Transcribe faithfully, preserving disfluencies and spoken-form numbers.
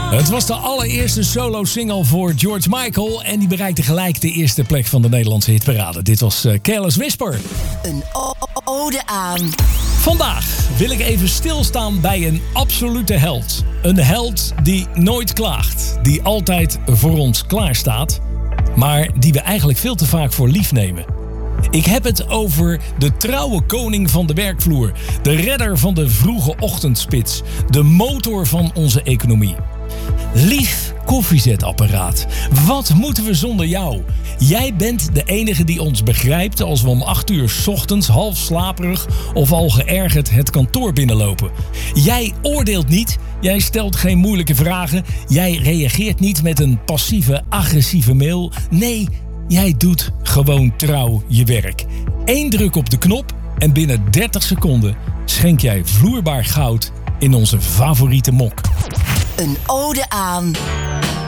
Het was de allereerste solo-single voor George Michael en die bereikte gelijk de eerste plek van de Nederlandse hitparade. Dit was uh, Careless Whisper. Een ode aan. Vandaag wil ik even stilstaan bij een absolute held. Een held die nooit klaagt, die altijd voor ons klaarstaat, maar die we eigenlijk veel te vaak voor lief nemen. Ik heb het over de trouwe koning van de werkvloer, de redder van de vroege ochtendspits, de motor van onze economie. Lief koffiezetapparaat, wat moeten we zonder jou? Jij bent de enige die ons begrijpt als we om acht uur 's ochtends half slaperig of al geërgerd het kantoor binnenlopen. Jij oordeelt niet, jij stelt geen moeilijke vragen, jij reageert niet met een passieve, agressieve mail. Nee, jij doet gewoon trouw je werk. Eén druk op de knop en binnen dertig seconden schenk jij vloeibaar goud in onze favoriete mok. Een ode aan